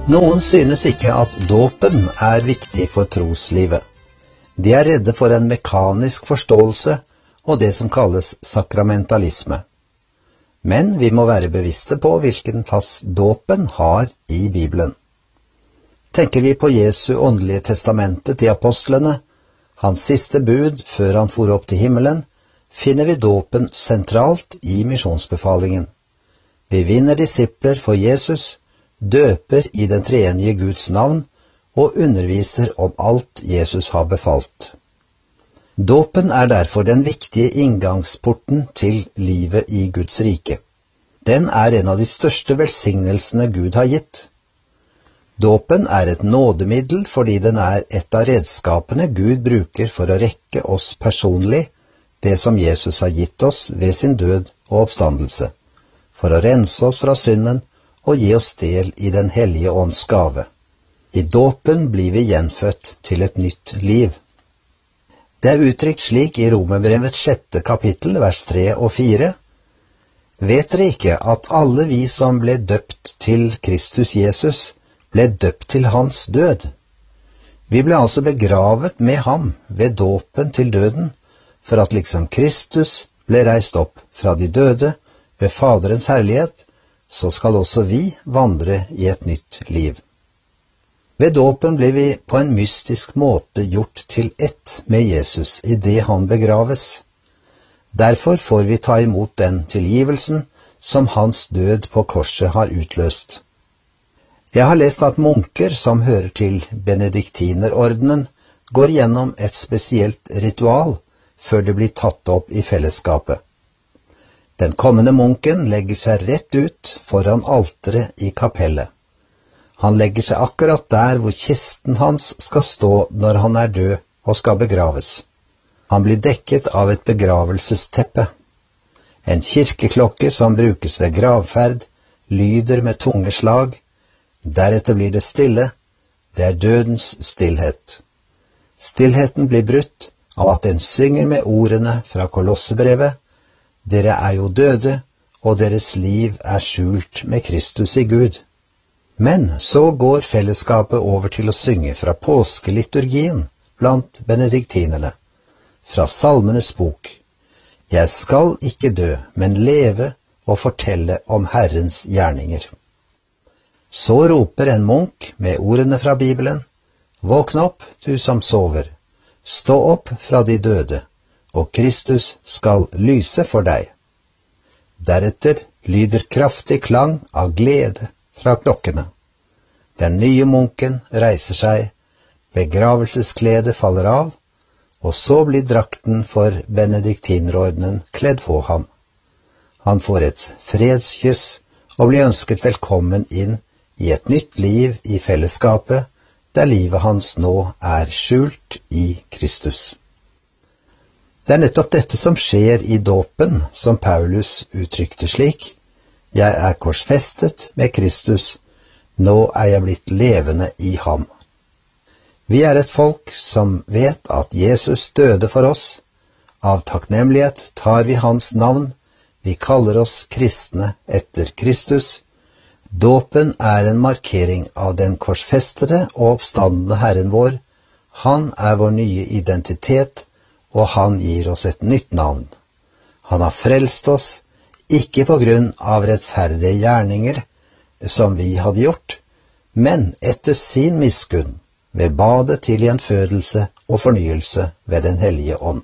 Noen synes ikke at dåpen er viktig for troslivet. De er redde for en mekanisk forståelse og det som kalles sakramentalisme. Men vi må være bevisste på hvilken plass dåpen har i Bibelen. Tenker vi på Jesu åndelige testamente til apostlene, hans siste bud før han for opp til himmelen, finner vi dåpen sentralt i misjonsbefalingen. Vi vinner disipler for Jesus, døper i den treenige Guds navn og underviser om alt Jesus har befalt. Dåpen er derfor den viktige inngangsporten til livet i Guds rike. Den er en av de største velsignelsene Gud har gitt. Dåpen er et nådemiddel fordi den er et av redskapene Gud bruker for å rekke oss personlig det som Jesus har gitt oss ved sin død og oppstandelse, for å rense oss fra synden og gi oss del i den hellige ånds gave. I dåpen blir vi gjenfødt til et nytt liv. Det er uttrykt slik i Romerbrevets 6. kapittel, vers 3 og 4. Vet dere ikke at alle vi som ble døpt til Kristus Jesus, ble døpt til hans død? Vi ble altså begravet med ham ved dåpen til døden, for at liksom Kristus ble reist opp fra de døde ved Faderens herlighet, så skal også vi vandre i et nytt liv. Ved dåpen blir vi på en mystisk måte gjort til ett med Jesus i det han begraves. Derfor får vi ta imot den tilgivelsen som hans død på korset har utløst. Jeg har lest at munker som hører til benediktinerordenen går gjennom et spesielt ritual før det blir tatt opp i fellesskapet. Den kommende munken legger seg rett ut foran alteret i kapellet. Han legger seg akkurat der hvor kisten hans skal stå når han er død og skal begraves. Han blir dekket av et begravelsesteppe. En kirkeklokke som brukes ved gravferd, lyder med tunge slag. Deretter blir det stille. Det er dødens stillhet. Stillheten blir brutt av at en synger med ordene fra Kolossebrevet: Dere er jo døde, og deres liv er skjult med Kristus i Gud. Men så går fellesskapet over til å synge fra påskeliturgien blant benediktinerne, fra Salmenes bok. Jeg skal ikke dø, men leve og fortelle om Herrens gjerninger. Så roper en munk med ordene fra Bibelen: Våkn opp, du som sover. Stå opp fra de døde, og Kristus skal lyse for deg. Deretter lyder kraftig klang av glede fra klokkene. Den nye munken reiser seg, begravelseskledet faller av, og så blir drakten for benediktinerordenen kledd på ham. Han får et fredskyss og blir ønsket velkommen inn i et nytt liv i fellesskapet, der livet hans nå er skjult i Kristus. Det er nettopp dette som skjer i dåpen, som Paulus uttrykte slik: Jeg er korsfestet med Kristus, nå er jeg blitt levende i ham. Vi er et folk som vet at Jesus døde for oss. Av takknemlighet tar vi hans navn, vi kaller oss kristne etter Kristus. Dåpen er en markering av den korsfestede og oppstandende Herren vår. Han er vår nye identitet, og han gir oss et nytt navn. Han har frelst oss, ikke på grunn av rettferdige gjerninger som vi hadde gjort, men etter sin miskunn, ved badet til gjenfødelse og fornyelse ved den hellige ånd.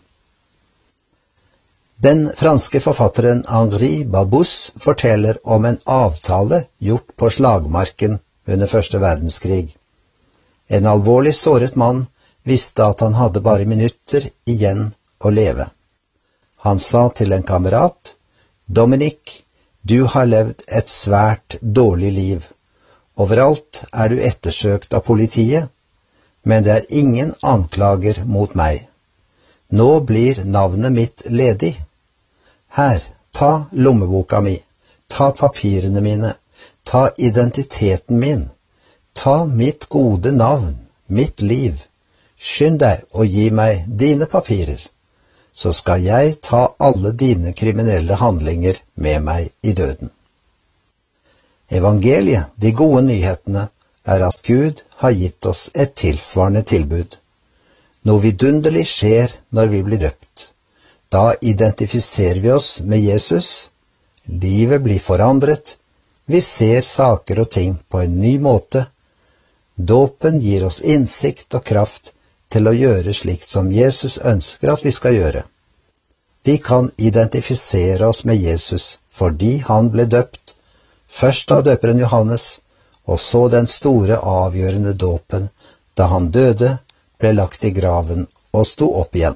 Den franske forfatteren Henri Babus forteller om en avtale gjort på slagmarken under Første verdenskrig. En alvorlig såret mann visste at han hadde bare minutter igjen å leve. Han sa til en kamerat: Dominique, du har levd et svært dårlig liv. Overalt er du ettersøkt av politiet, men det er ingen anklager mot meg. Nå blir navnet mitt ledig. Her, ta lommeboka mi, ta papirene mine, ta identiteten min, ta mitt gode navn, mitt liv. Skynd deg og gi meg dine papirer, så skal jeg ta alle dine kriminelle handlinger med meg i døden. Evangeliet, de gode nyhetene, er at Gud har gitt oss et tilsvarende tilbud. Noe vidunderlig skjer når vi blir døpt. Da identifiserer vi oss med Jesus. Livet blir forandret. Vi ser saker og ting på en ny måte. Dåpen gir oss innsikt og kraft til å gjøre slikt som Jesus ønsker at vi skal gjøre. Vi kan identifisere oss med Jesus fordi han ble døpt, først av døperen Johannes, og så den store avgjørende dåpen, da han døde, ble lagt i graven og sto opp igjen.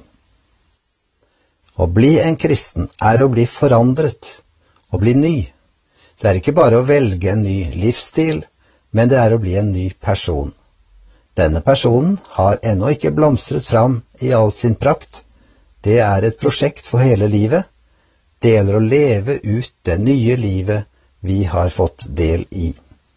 Å bli en kristen er å bli forandret, å bli ny. Det er ikke bare å velge en ny livsstil, men det er å bli en ny person. Denne personen har ennå ikke blomstret fram i all sin prakt. Det er et prosjekt for hele livet. Det gjelder å leve ut det nye livet vi har fått del i.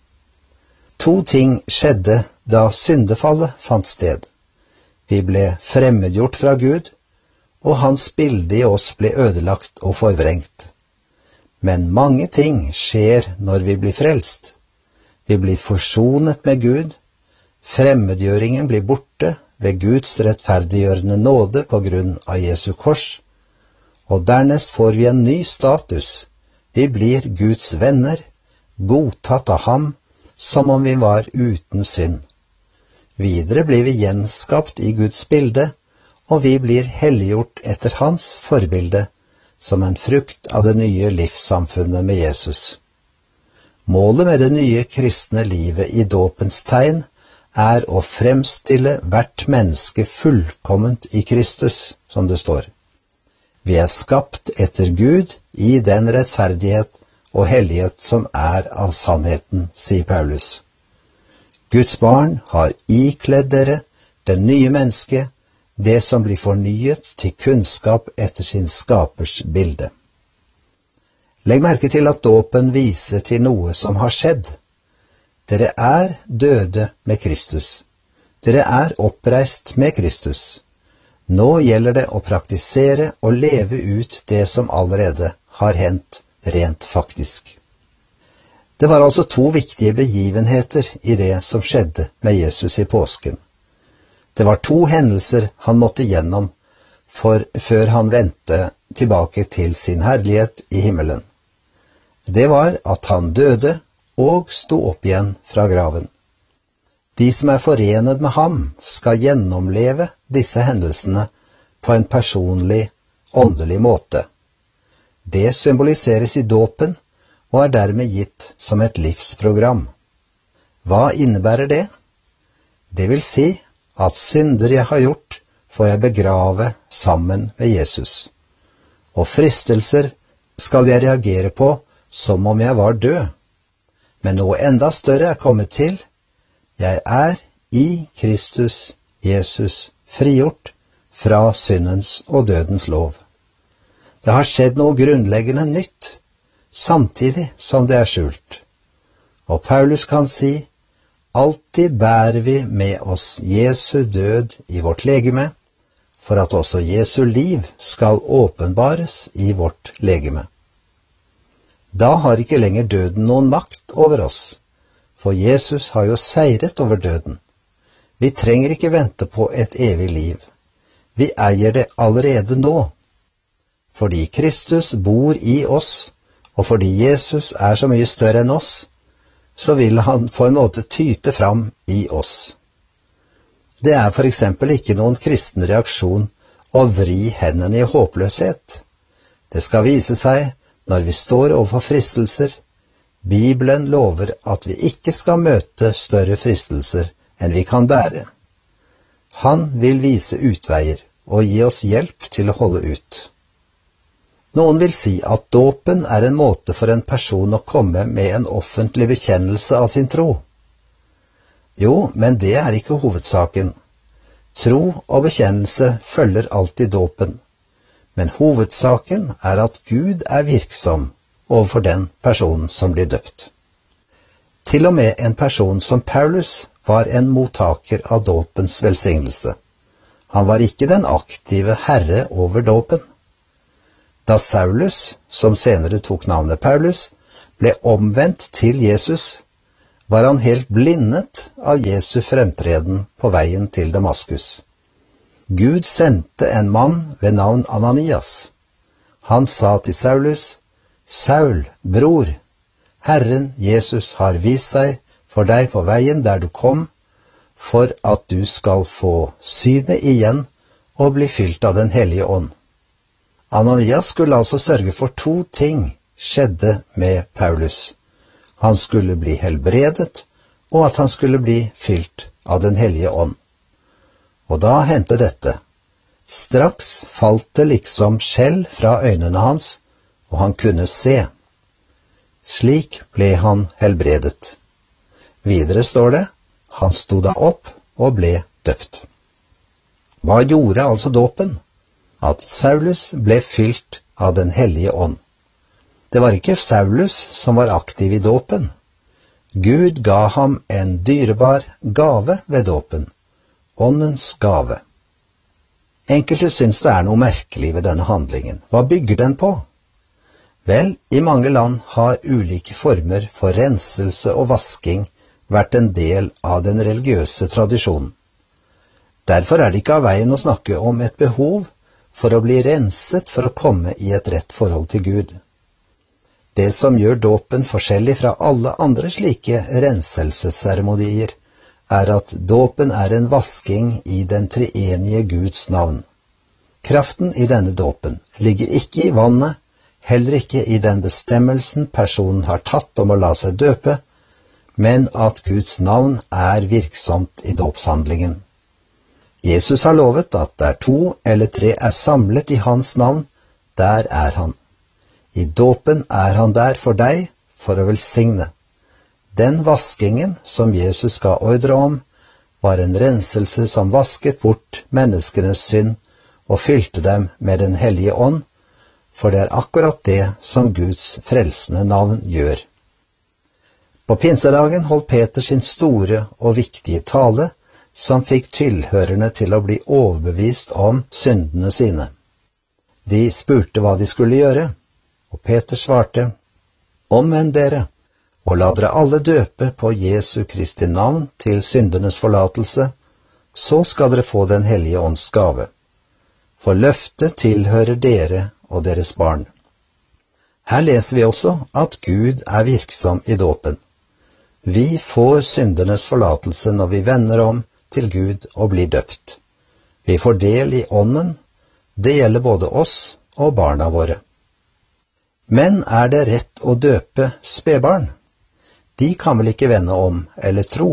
2 ting skjedde da syndefallet fant sted. Vi ble fremmedgjort fra Gud, og hans bilde i oss ble ødelagt og forvrengt. Men mange ting skjer når vi blir frelst. Vi blir forsonet med Gud. Fremmedgjøringen blir borte ved Guds rettferdiggjørende nåde på grunn av Jesu kors, og dernest får vi en ny status. Vi blir Guds venner, godtatt av ham, som om vi var uten synd. Videre blir vi gjenskapt i Guds bilde, og vi blir helliggjort etter hans forbilde, som en frukt av det nye livssamfunnet med Jesus. Målet med det nye kristne livet i dåpens tegn er å fremstille hvert menneske fullkomment i Kristus, som det står. Vi er skapt etter Gud i den rettferdighet og hellighet som er av sannheten, sier Paulus. Guds barn har ikledd dere, det nye mennesket, det som blir fornyet til kunnskap etter sin skapers bilde. Legg merke til at dåpen viser til noe som har skjedd. Dere er døde med Kristus. Dere er oppreist med Kristus. Nå gjelder det å praktisere og leve ut det som allerede har hendt rent faktisk. Det var altså 2 viktige begivenheter i det som skjedde med Jesus i påsken. Det var 2 hendelser han måtte gjennom før han vendte tilbake til sin herlighet i himmelen. Det var at han døde og sto opp igjen fra graven. De som er forenet med ham, skal gjennomleve disse hendelsene på en personlig, åndelig måte. Det symboliseres i dåpen og er dermed gitt som et livsprogram. Hva innebærer det? Det vil si at synder jeg har gjort, får jeg begrave sammen med Jesus. Og fristelser skal jeg reagere på som om jeg var død. Men noe enda større er kommet til. Jeg er i Kristus Jesus frigjort fra syndens og dødens lov. Det har skjedd noe grunnleggende nytt, samtidig som det er skjult. Og Paulus kan si, alltid bærer vi med oss Jesu død i vårt legeme, for at også Jesu liv skal åpenbares i vårt legeme. Da har ikke lenger døden noen makt over oss, for Jesus har jo seiret over døden. Vi trenger ikke vente på et evig liv. Vi eier det allerede nå. Fordi Kristus bor i oss, og fordi Jesus er så mye større enn oss, så vil han på en måte tyte fram i oss. Det er for eksempel ikke noen kristen reaksjon å vri hendene i håpløshet. Det skal vise seg når vi står overfor fristelser. Bibelen lover at vi ikke skal møte større fristelser enn vi kan bære. Han vil vise utveier og gi oss hjelp til å holde ut. Noen vil si at dåpen er en måte for en person å komme med en offentlig bekjennelse av sin tro. Jo, men det er ikke hovedsaken. Tro og bekjennelse følger alltid dåpen. Men hovedsaken er at Gud er virksom overfor den personen som blir døpt. Til og med en person som Paulus var en mottaker av dåpens velsignelse. Han var ikke den aktive herre over dåpen. Da Saulus, som senere tok navnet Paulus, ble omvendt til Jesus, var han helt blindet av Jesu fremtreden på veien til Damaskus. Gud sendte en mann ved navn Ananias. Han sa til Saulus: «Saul, bror, Herren Jesus har vist seg for deg på veien der du kom, for at du skal få synet igjen og bli fylt av den hellige ånd.» Ananias skulle altså sørge for 2 ting skjedde med Paulus. Han skulle bli helbredet, og at han skulle bli fylt av den hellige ånd. Og da hendte dette. Straks falt det liksom skjell fra øynene hans, og han kunne se. Slik ble han helbredet. Videre står det, han sto da opp og ble døpt. Hva gjorde altså dåpen? At Saulus ble fylt av den hellige ånd. Det var ikke Saulus som var aktiv i dåpen. Gud ga ham en dyrebar gave ved dåpen, åndens gave. Enkelte syns det er noe merkelig ved denne handlingen. Hva bygger den på? Vel, i mange land har ulike former for renselse og vasking vært en del av den religiøse tradisjonen. Derfor er det ikke av veien å snakke om et behov for å bli renset for å komme i et rett forhold til Gud. Det som gjør dåpen forskjellig fra alle andre slike renselsesseremonier, er at dåpen er en vasking i den treenige Guds navn. Kraften i denne dåpen ligger ikke i vannet, heller ikke i den bestemmelsen personen har tatt om å la seg døpe, men at Guds navn er virksomt i dåpshandlingen. Jesus har lovet at der 2 eller 3 er samlet i hans navn, der er han. I dåpen er han der for deg, for å velsigne. Den vaskingen som Jesus ga ordre om, var en renselse som vasket bort menneskenes synd og fylte dem med den hellige ånd, for det er akkurat det som Guds frelsende navn gjør. På pinsedagen holdt Peter sin store og viktige tale, som fikk tilhørerne til å bli overbevist om syndene sine. De spurte hva de skulle gjøre, og Peter svarte: «Omvend dere, og la dere alle døpe på Jesu Kristi navn til syndenes forlatelse, så skal dere få den hellige ånds gave. For løftet tilhører dere og deres barn.» Her leser vi også at Gud er virksom i dåpen. Vi får syndenes forlatelse når vi vender om til Gud og blir døpt. Vi får del i ånden, det gjelder både oss og barna våre. Men er det rett å døpe spedbarn? De kan vel ikke vende om eller tro?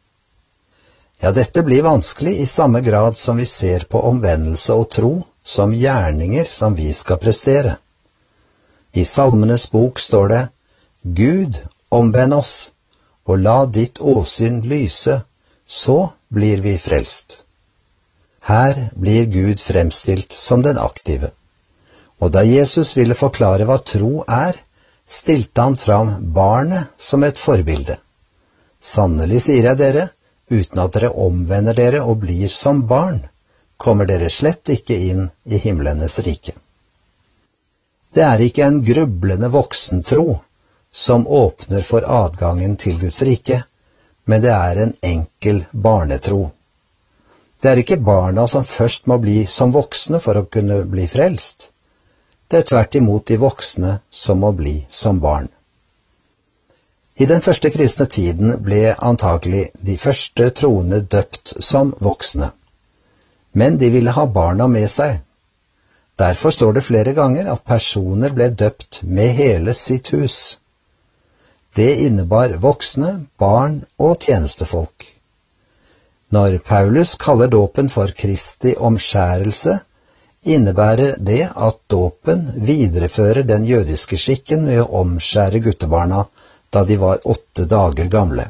Ja, dette blir vanskelig i samme grad som vi ser på omvendelse og tro som gjerninger som vi skal prestere. I Salmenes bok står det: «Gud, omvend oss, og la ditt åsyn lyse, så blir vi frelst.» Her blir Gud fremstilt som den aktive. Og da Jesus ville forklare hva tro er, stilte han fram barnet som et forbilde. «Sannelig sier jeg dere, uten at dere omvender dere og blir som barn, kommer dere slett ikke inn i himlenes rike.» Det er ikke en grublende voksentro som åpner for adgangen til Guds rike, men det er en enkel barnetro. Det er ikke barna som først må bli som voksne for å kunne bli frelst. Det er tvert imot de voksne som må bli som barn. I den første kristne tiden ble antagelig de første troende døpt som voksne, men de ville ha barna med seg. Derfor står det flere ganger at personer ble døpt med hele sitt hus. Det innebar voksne, barn og tjenestefolk. Når Paulus kaller dåpen for Kristi omskjærelse, innebærer det at dåpen viderefører den jødiske skikken med å omskjære guttebarna da de var 8 dager gamle.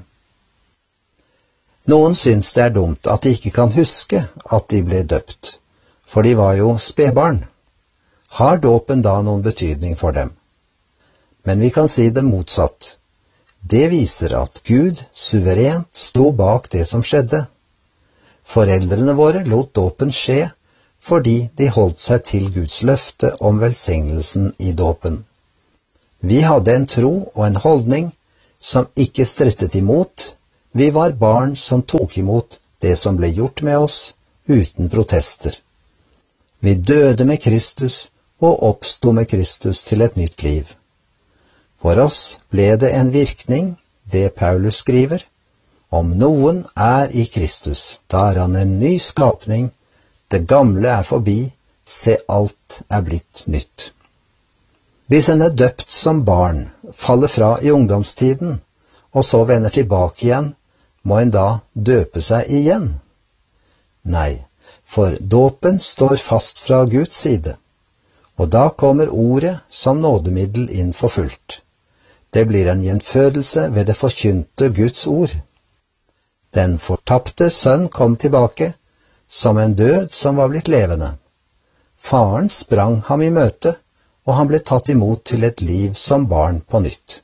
Noen syns det er dumt at de ikke kan huske at de ble døpt, for de var jo spedbarn. Har dåpen da noen betydning for dem? Men vi kan si det motsatt. Det viser at Gud suverent sto bak det som skjedde. Foreldrene våre lot dåpen skje fordi de holdt seg til Guds løfte om velsignelsen i dåpen. Vi hadde en tro og en holdning som ikke strittet imot, vi var barn som tok imot det som ble gjort med oss, uten protester. Vi døde med Kristus og oppsto med Kristus til et nytt liv. For oss ble det en virkning, det Paulus skriver. Om noen er i Kristus, da er han en ny skapning, det gamle er forbi, se alt er blitt nytt. Hvis en er døpt som barn, faller fra i ungdomstiden, og så vender tilbake igjen, må en da døpe seg igjen? Nei, for dåpen står fast fra Guds side, og da kommer ordet som nådemiddel inn for fullt. Det blir en gjenfødelse ved det forkynte Guds ord. Den fortapte sønn kom tilbake, som en død som var blitt levende. Faren sprang ham i møte, og han ble tatt imot til et liv som barn på nytt.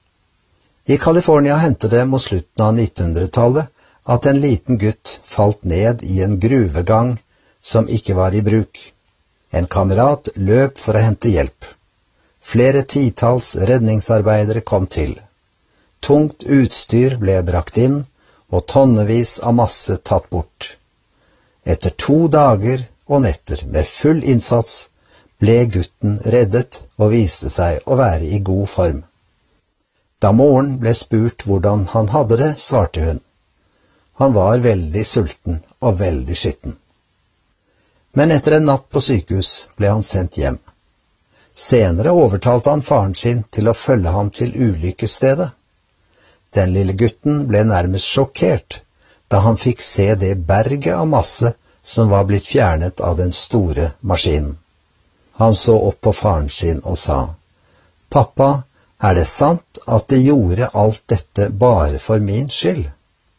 I California hendte det mot slutten av 1900-tallet at en liten gutt falt ned i en gruvegang som ikke var i bruk. En kamerat løp for å hente hjelp. Flere titalls redningsarbeidere kom til. Tungt utstyr ble brakt inn, og tonnevis av masse tatt bort. Etter 2 dager og netter med full innsats ble gutten reddet og viste seg å være i god form. Da moren ble spurt hvordan han hadde det, svarte hun. Han var veldig sulten og veldig skitten. Men etter en natt på sykehus ble han sendt hjem. Senere overtalte han faren sin til å følge ham til ulykkesstedet. Den lille gutten ble nærmest sjokkert da han fikk se det berget av masse som var blitt fjernet av den store maskinen. Han så opp på faren sin og sa, «Pappa, er det sant at de gjorde alt dette bare for min skyld?»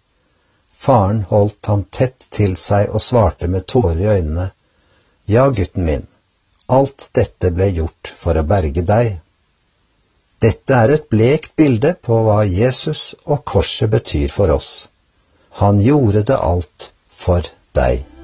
Faren holdt ham tett til seg og svarte med tårer i øynene, «Ja, gutten min, alt dette ble gjort for å berge deg.» Dette er et blekt bilde på hva Jesus og korset betyr for oss. Han gjorde det alt for deg.